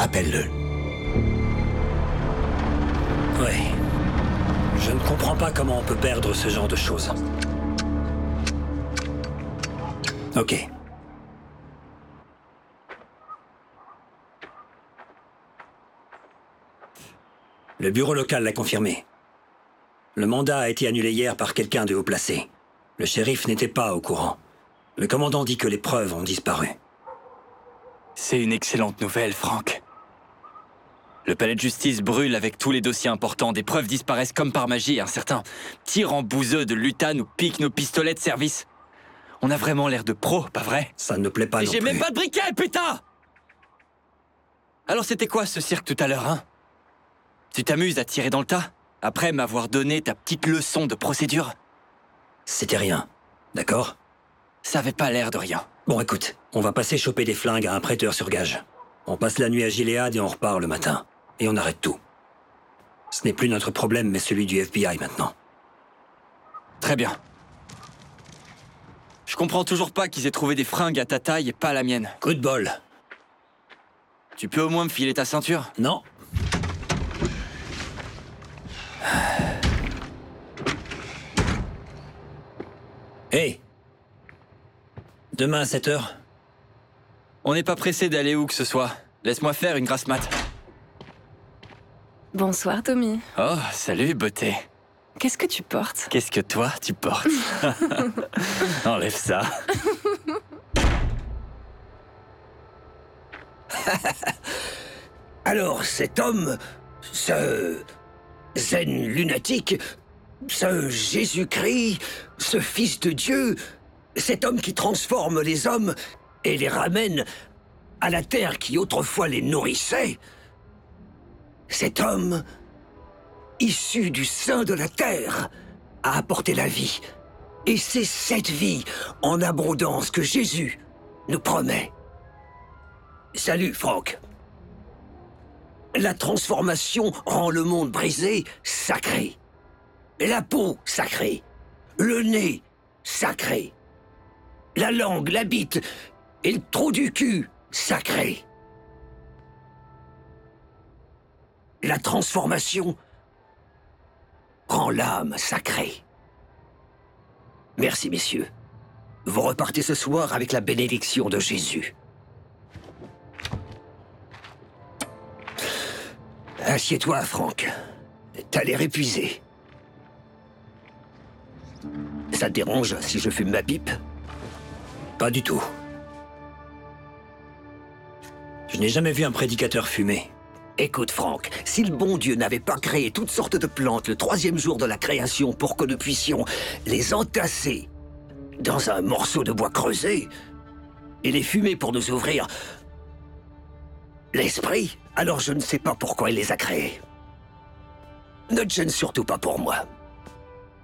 Appelle-le. Ouais. Je ne comprends pas comment on peut perdre ce genre de choses. Ok. Le bureau local l'a confirmé. Le mandat a été annulé hier par quelqu'un de haut placé. Le shérif n'était pas au courant. Le commandant dit que les preuves ont disparu. C'est une excellente nouvelle, Frank. Le palais de justice brûle avec tous les dossiers importants. Des preuves disparaissent comme par magie. Un certain tyran bouseux de Lutan nous pique nos pistolets de service. On a vraiment l'air de pros, pas vrai? Ça ne me plaît pas non plus. J'ai même pas de briquet, putain! Alors c'était quoi ce cirque tout à l'heure, hein? Tu t'amuses à tirer dans le tas? Après m'avoir donné ta petite leçon de procédure? C'était rien, d'accord? Ça avait pas l'air de rien. Bon, écoute, on va passer choper des flingues à un prêteur sur gage. On passe la nuit à Gilead et on repart le matin. Et on arrête tout. Ce n'est plus notre problème, mais celui du FBI maintenant. Très bien. Je comprends toujours pas qu'ils aient trouvé des fringues à ta taille et pas à la mienne. Coup de bol. Tu peux au moins me filer ta ceinture? Non. Hé! Demain à 7 h? On n'est pas pressé d'aller où que ce soit. Laisse-moi faire une grasse mat. Bonsoir, Tommy. Oh, salut, beauté. Qu'est-ce que tu portes? Qu'est-ce que toi, tu portes? Enlève ça. Alors, cet homme, ce zen lunatique, ce Jésus-Christ, ce Fils de Dieu, cet homme qui transforme les hommes et les ramène à la terre qui autrefois les nourrissait, cet homme, issu du sein de la terre, a apporté la vie. Et c'est cette vie en abondance que Jésus nous promet. Salut, Franck. La transformation rend le monde brisé sacré. La peau sacrée. Le nez sacré. La langue, la bite et le trou du cul sacré. La transformation rend l'âme sacrée. Merci, messieurs. Vous repartez ce soir avec la bénédiction de Jésus. Assieds-toi, Franck. T'as l'air épuisé. Ça te dérange si je fume ma pipe? Pas du tout. Je n'ai jamais vu un prédicateur fumer. Écoute, Franck, si le bon Dieu n'avait pas créé toutes sortes de plantes le 3e jour de la création pour que nous puissions les entasser dans un morceau de bois creusé et les fumer pour nous ouvrir l'esprit, alors je ne sais pas pourquoi il les a créés. Ne te gêne surtout pas pour moi.